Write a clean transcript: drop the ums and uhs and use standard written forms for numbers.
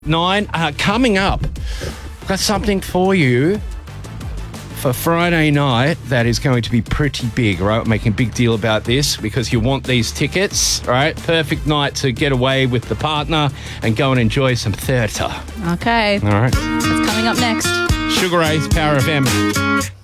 9, coming up, got something for you for Friday night that is going to be pretty big, right? We're making a big deal about this because you want these tickets, right? Perfect night to get away with the partner and go and enjoy some theatre. Okay. All right. It's coming up next. Sugar Ray's Power FM.